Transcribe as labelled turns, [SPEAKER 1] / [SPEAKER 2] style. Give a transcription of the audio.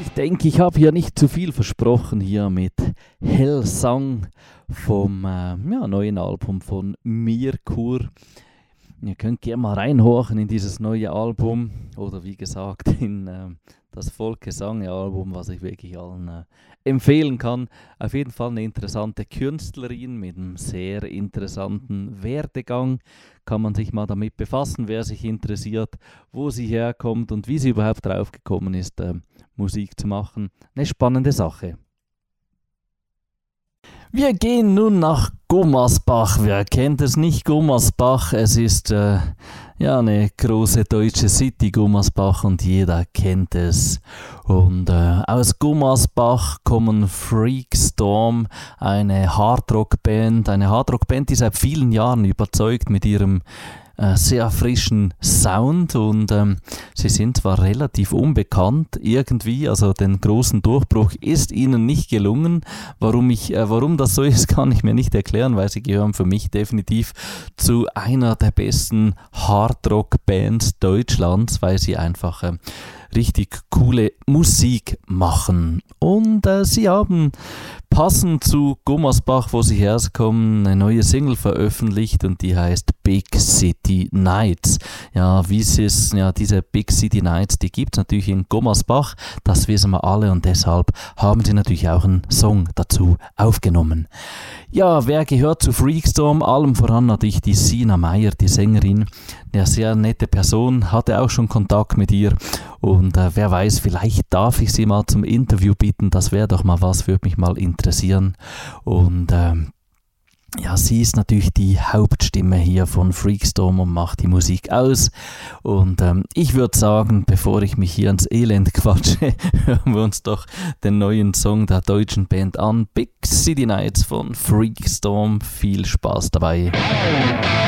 [SPEAKER 1] denke, ich habe hier nicht zu viel versprochen hier mit Hellsang vom neuen Album von Mirkur. Ihr könnt gerne mal reinhorchen in dieses neue Album oder wie gesagt in das Volksgesang-Album, was ich wirklich allen empfehlen kann. Auf jeden Fall eine interessante Künstlerin mit einem sehr interessanten Werdegang. Kann man sich mal damit befassen, wer sich interessiert, wo sie herkommt und wie sie überhaupt drauf gekommen ist, Musik zu machen. Eine spannende Sache. Wir gehen nun nach Gummersbach. Wer kennt es nicht? Gummersbach, es ist eine große deutsche City, Gummersbach, und jeder kennt es. Und aus Gummersbach kommen Freakstorm, eine Hardrock-Band, die seit vielen Jahren überzeugt mit ihrem sehr frischen Sound, und sie sind zwar relativ unbekannt irgendwie, also den großen Durchbruch ist ihnen nicht gelungen. Warum das so ist, kann ich mir nicht erklären, weil sie gehören für mich definitiv zu einer der besten Hardrock-Bands Deutschlands, weil sie einfach richtig coole Musik machen. Und sie haben passend zu Gummersbach, wo sie herkommen, eine neue Single veröffentlicht, und die heißt Big City Nights. Ja, wie es ist, diese Big City Nights, die gibt es natürlich in Gummersbach, das wissen wir alle, und deshalb haben sie natürlich auch einen Song dazu aufgenommen. Ja, wer gehört zu Freakstorm? Allem voran natürlich die Sina Meyer, die Sängerin. Eine sehr nette Person, hatte auch schon Kontakt mit ihr, und wer weiß, vielleicht darf ich sie mal zum Interview bitten, das wäre doch mal was, würde mich mal interessieren. Und sie ist natürlich die Hauptstimme hier von Freakstorm und macht die Musik aus. Und ich würde sagen, bevor ich mich hier ans Elend quatsche, hören wir uns doch den neuen Song der deutschen Band an. Big City Nights von Freakstorm. Viel Spaß dabei.